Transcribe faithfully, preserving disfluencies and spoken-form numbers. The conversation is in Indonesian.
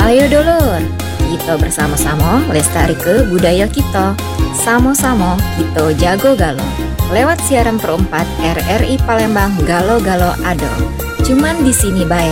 Ayo dulur, kita bersama-sama lestari ke budaya kita. Samo-samo kita jago galo. Lewat siaran perempat R R I Palembang, galo-galo ado. Cuman di sini bae.